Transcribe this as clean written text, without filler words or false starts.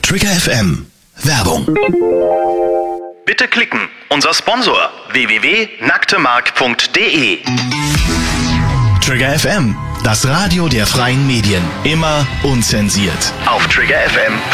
Trigger FM. Werbung. Bitte klicken. Unser Sponsor www.nacktemark.de. Trigger FM, das Radio der freien Medien. Immer unzensiert. Auf triggerfm.de.